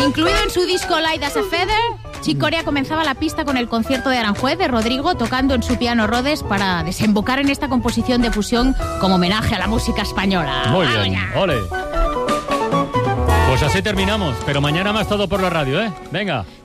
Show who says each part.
Speaker 1: Incluido en su disco Light as a Feather, Chick Corea comenzaba la pista con el concierto de Aranjuez de Rodrigo tocando en su piano Rhodes para desembocar en esta composición de fusión como homenaje a la música española.
Speaker 2: Muy bien, ole. Pues así terminamos, pero mañana más Todo por la Radio, ¿eh? Venga.